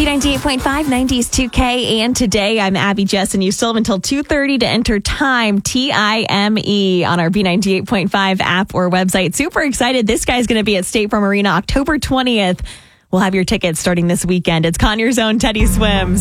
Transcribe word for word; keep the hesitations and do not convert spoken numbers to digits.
B ninety-eight point five, nineties two K, and today I'm Abby Jess, and you still have until two thirty to enter Time, T I M E, on our B ninety-eight point five app or website. Super excited. This guy's going to be at State Farm Arena October twentieth. We'll have your tickets starting this weekend. It's Conyers' own Teddy Swims.